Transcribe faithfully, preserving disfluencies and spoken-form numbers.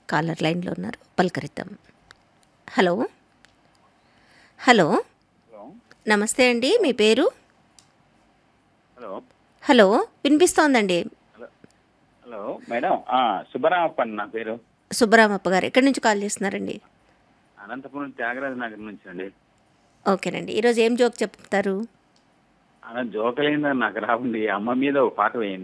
Caller లైన్లో ఉన్నారు, పలకరిద్దాం. Hello hello hello నమస్తే అండి, మీ పేరు? Hello hello వినిపిస్తోందండి. Hello hello madam సుబ్బరామప్ప నా పేరు. సుబ్బరామప్ప గారు ఎక్కడి నుంచి కాల్ చేస్తున్నారండి? అనంతపురం త్యాగరాజ నగర్ నుంచి అండి. ఓకేనండి, ఈరోజు ఏం జోక్ చెప్తారు? అలా జోకలేందని నాకు రావండి. అమ్మ మీద ఒక పాట వేయండి.